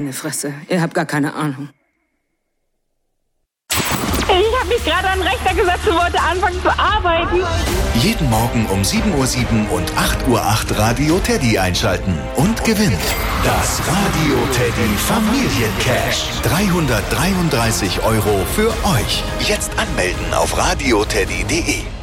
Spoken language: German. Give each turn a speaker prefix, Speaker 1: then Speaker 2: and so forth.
Speaker 1: Meine Fresse, ihr habt gar keine Ahnung.
Speaker 2: Ich habe mich gerade an den Rechner gesetzt und wollte anfangen zu arbeiten.
Speaker 3: Jeden Morgen um 7:07 Uhr und 8:08 Uhr Radio Teddy einschalten und gewinnt das Radio Teddy Familiencash. 333 € für euch. Jetzt anmelden auf radioteddy.de.